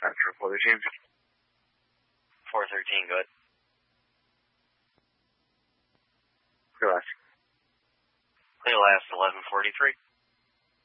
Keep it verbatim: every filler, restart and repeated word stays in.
Central four thirteen. four thirteen, go ahead. Clear last. Clear last, eleven forty-three.